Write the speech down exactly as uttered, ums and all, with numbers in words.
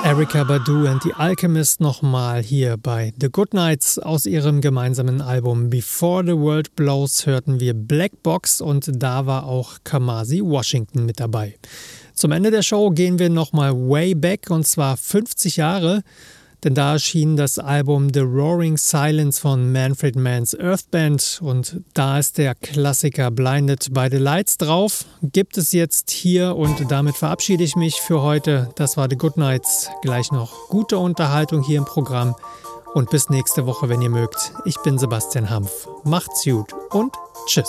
Erykah Badu and The Alchemist nochmal hier bei The Goodnights. Aus ihrem gemeinsamen Album Before the World Blows hörten wir Black Box und da war auch Kamasi Washington mit dabei. Zum Ende der Show gehen wir nochmal way back und zwar fünfzig Jahre, denn da erschien das Album The Roaring Silence von Manfred Mann's Earth Band und da ist der Klassiker Blinded by the Lights drauf. Gibt es jetzt hier und damit verabschiede ich mich für heute. Das war The Goodnights. Gleich noch gute Unterhaltung hier im Programm und bis nächste Woche, wenn ihr mögt. Ich bin Sebastian Hampf. Macht's gut und tschüss.